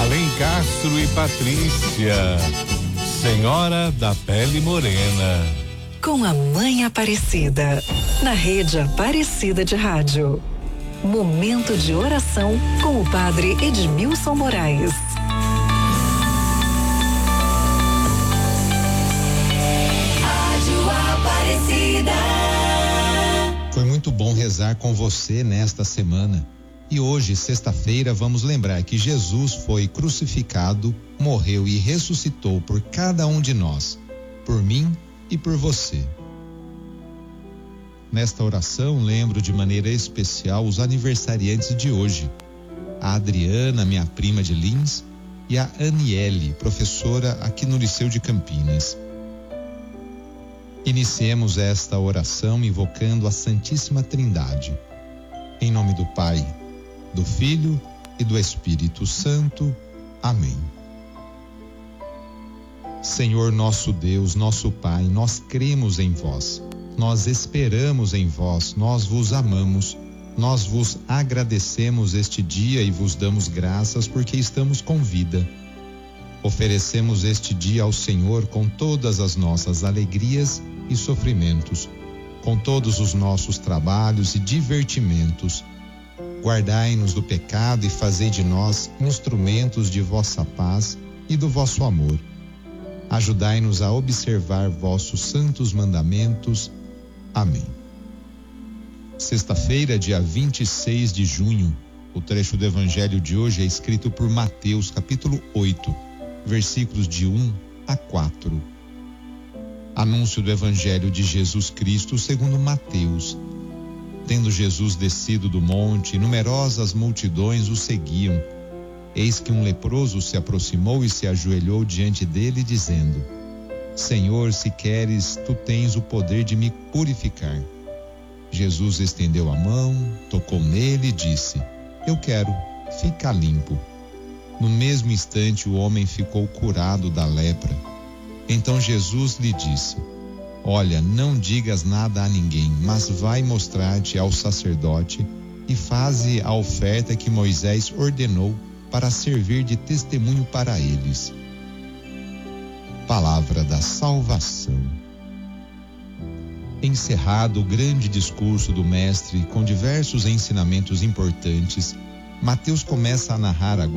Alencastro e Patrícia, Senhora da Pele Morena. Com a Mãe Aparecida, na Rede Aparecida de Rádio. Momento de oração com o Padre Edmilson Moraes. Rádio Aparecida. Foi muito bom rezar com você nesta semana. E hoje, sexta-feira, vamos lembrar que Jesus foi crucificado, morreu e ressuscitou por cada um de nós, por mim e por você. Nesta oração, lembro de maneira especial os aniversariantes de hoje. A Adriana, minha prima de Lins, e a Aniele, professora aqui no Liceu de Campinas. Iniciemos esta oração invocando a Santíssima Trindade. Em nome do Pai, do Filho e do Espírito Santo. Amém. Senhor nosso Deus, nosso Pai, nós cremos em vós, nós esperamos em vós, nós vos amamos, nós vos agradecemos este dia e vos damos graças porque estamos com vida. Oferecemos este dia ao Senhor com todas as nossas alegrias e sofrimentos, com todos os nossos trabalhos e divertimentos. Guardai-nos do pecado e fazei de nós instrumentos de vossa paz e do vosso amor. Ajudai-nos a observar vossos santos mandamentos. Amém. Sexta-feira, dia 26 de junho, o trecho do evangelho de hoje é escrito por Mateus, capítulo 8, versículos de 1 a 4. Anúncio do evangelho de Jesus Cristo segundo Mateus. Tendo Jesus descido do monte, numerosas multidões o seguiam. Eis que um leproso se aproximou e se ajoelhou diante dele, dizendo: Senhor, se queres, tu tens o poder de me purificar. Jesus estendeu a mão, tocou nele e disse: Eu quero, fica limpo. No mesmo instante o homem ficou curado da lepra. Então Jesus lhe disse: Olha, não digas nada a ninguém, mas vai mostrar-te ao sacerdote e faze a oferta que Moisés ordenou para servir de testemunho para eles. Palavra da salvação. Encerrado o grande discurso do mestre com diversos ensinamentos importantes, Mateus começa a narrar agora